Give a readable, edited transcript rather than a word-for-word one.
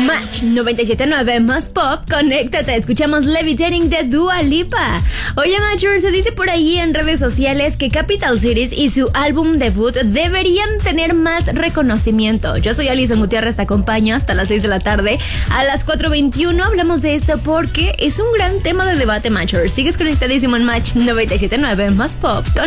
Match 97.9 más pop, conéctate, escuchamos Levitating de Dua Lipa. Oye, Matcher, se dice por ahí en redes sociales que Capital Cities y su álbum debut deberían tener más reconocimiento. Yo soy Alison Gutiérrez, te acompaño hasta las 6 de la tarde. A las 4:21 hablamos de esto porque es un gran tema de debate, Matcher. Sigues conectadísimo en Match 97.9 más pop.